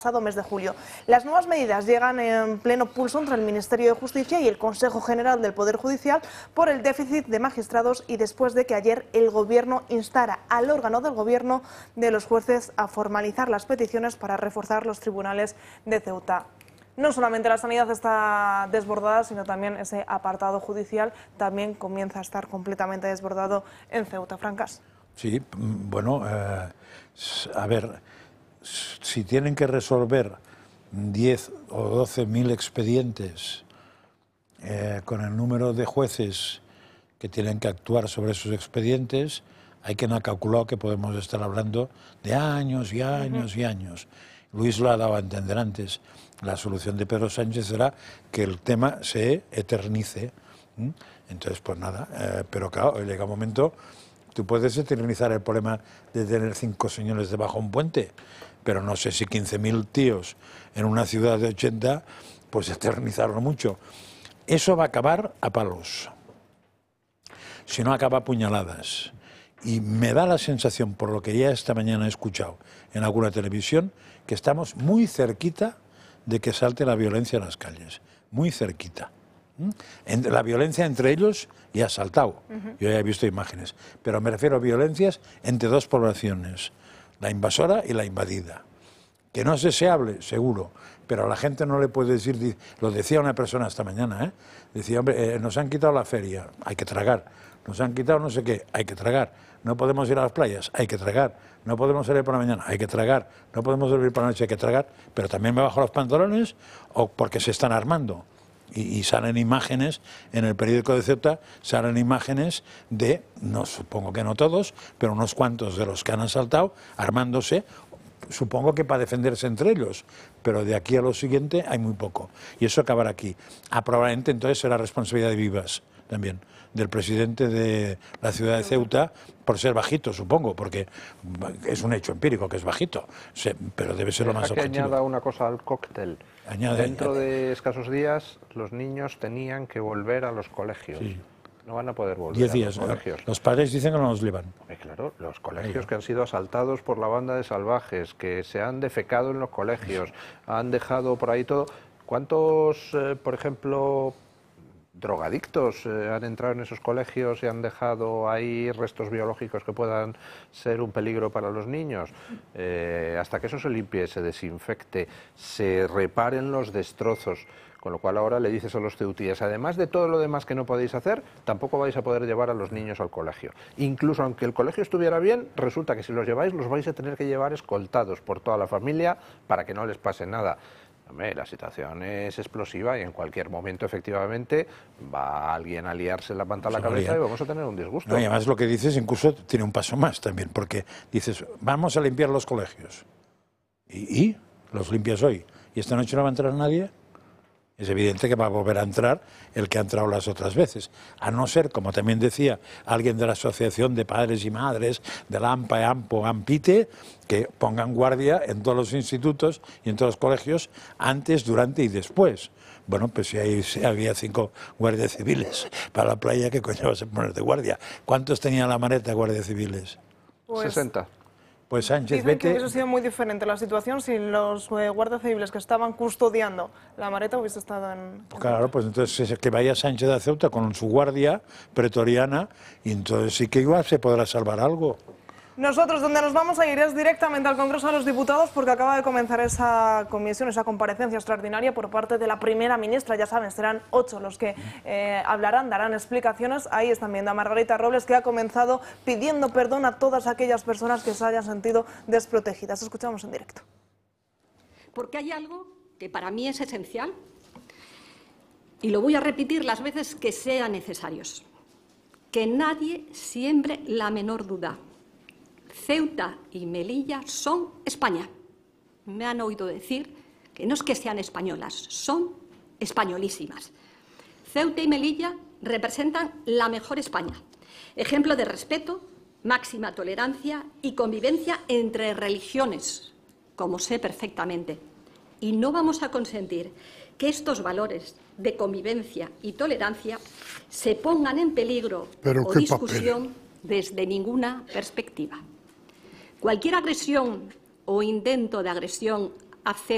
pasado mes de julio. Las nuevas medidas llegan en pleno pulso entre el Ministerio de Justicia y el Consejo General del Poder Judicial por el déficit de magistrados y después de que ayer el Gobierno instara al órgano del Gobierno de los jueces a formalizar las peticiones para reforzar los tribunales de Ceuta. No solamente la sanidad está desbordada, sino también ese apartado judicial también comienza a estar completamente desbordado en Ceuta. Francas. Sí, bueno, a ver, si tienen que resolver 10 o 12.000 expedientes con el número de jueces que tienen que actuar sobre esos expedientes, hay que no ha calculado que podemos estar hablando de años y años y años. Luis lo ha dado a entender antes. La solución de Pedro Sánchez será que el tema se eternice. Entonces, pues nada, pero claro, llega un momento, tú puedes eternizar el problema de tener 5 señores debajo de un puente, pero no sé si 15.000 tíos en una ciudad de 80, pues eternizarlo mucho. Eso va a acabar a palos, si no acaba a puñaladas. Y me da la sensación, por lo que ya esta mañana he escuchado en alguna televisión, que estamos muy cerquita de que salte la violencia en las calles, muy cerquita. La violencia entre ellos ya ha saltado, yo ya he visto imágenes, pero me refiero a violencias entre dos poblaciones, la invasora y la invadida. Que no es deseable, seguro, pero a la gente no le puede decir, lo decía una persona esta mañana, decía, hombre, nos han quitado la feria, hay que tragar, nos han quitado no sé qué, hay que tragar, no podemos ir a las playas, hay que tragar, no podemos salir por la mañana, hay que tragar, no podemos dormir por la noche, hay que tragar, pero también me bajo los pantalones o porque se están armando. Y salen imágenes, en el periódico de Ceuta, salen imágenes de, no supongo que no todos, pero unos cuantos de los que han asaltado, armándose, supongo que para defenderse entre ellos, pero de aquí a lo siguiente hay muy poco. Y eso acabará aquí. Probablemente entonces será responsabilidad de Vivas también, del presidente de la ciudad de Ceuta, por ser bajito, supongo, porque es un hecho empírico que es bajito, pero debe ser lo más objetivo. Que añada una cosa al cóctel. Dentro de escasos días los niños tenían que volver a los colegios. Sí. No van a poder volver 10 días, a los colegios. Los padres dicen que no los llevan. Claro, los colegios que han sido asaltados por la banda de salvajes, que se han defecado en los colegios, han dejado por ahí todo. ¿Cuántos, por ejemplo, drogadictos han entrado en esos colegios y han dejado ahí restos biológicos que puedan ser un peligro para los niños? Hasta que eso se limpie, se desinfecte, se reparen los destrozos. Con lo cual ahora le dices a los ceutíes, además de todo lo demás que no podéis hacer, tampoco vais a poder llevar a los niños al colegio. Incluso aunque el colegio estuviera bien, resulta que si los lleváis, los vais a tener que llevar escoltados por toda la familia para que no les pase nada. Hombre, la situación es explosiva y en cualquier momento, efectivamente, va alguien a liarse la manta a la cabeza y vamos a tener un disgusto. No, y además lo que dices incluso tiene un paso más también, porque dices, vamos a limpiar los colegios. ¿Y? ¿Los limpias hoy? ¿Y esta noche no va a entrar nadie? Es evidente que va a volver a entrar el que ha entrado las otras veces, a no ser, como también decía alguien de la Asociación de Padres y Madres, de la AMPA, AMPO, AMPITE, que pongan guardia en todos los institutos y en todos los colegios, antes, durante y después. Bueno, pues si había 5 guardias civiles para la playa, ¿qué coño vas a poner de guardia? ¿Cuántos tenía la Mareta guardias civiles? Pues 60. Pues Sánchez, vete. Que hubiese sido muy diferente la situación si los guardias civiles que estaban custodiando la Mareta hubiese estado en... Claro, pues entonces que vaya Sánchez a Ceuta con su guardia pretoriana y entonces sí que igual se podrá salvar algo. Nosotros donde nos vamos a ir es directamente al Congreso de los Diputados porque acaba de comenzar esa comisión, esa comparecencia extraordinaria por parte de la primera ministra. Ya saben, serán 8 los que hablarán, darán explicaciones. Ahí están viendo a Margarita Robles, que ha comenzado pidiendo perdón a todas aquellas personas que se hayan sentido desprotegidas. Escuchamos en directo. Porque hay algo que para mí es esencial y lo voy a repetir las veces que sean necesarios. Que nadie siembre la menor duda. Ceuta y Melilla son España. Me han oído decir que no es que sean españolas, son españolísimas. Ceuta y Melilla representan la mejor España, ejemplo de respeto, máxima tolerancia y convivencia entre religiones, como sé perfectamente. Y no vamos a consentir que estos valores de convivencia y tolerancia se pongan en peligro o discusión desde ninguna perspectiva. Cualquier agresión o intento de agresión a Ceuta